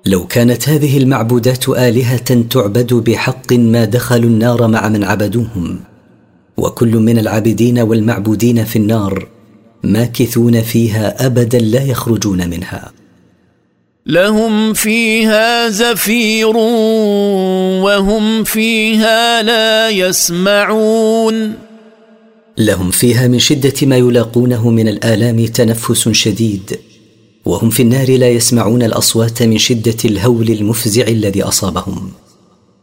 لو كانت هذه المعبودات آلهة تعبد بحق ما دخلوا النار مع من عبدوهم، وكل من العابدين والمعبودين في النار ماكثون فيها أبدا لا يخرجون منها. لهم فيها زفير وهم فيها لا يسمعون. لهم فيها من شدة ما يلاقونه من الآلام تنفس شديد، وهم في النار لا يسمعون الأصوات من شدة الهول المفزع الذي أصابهم.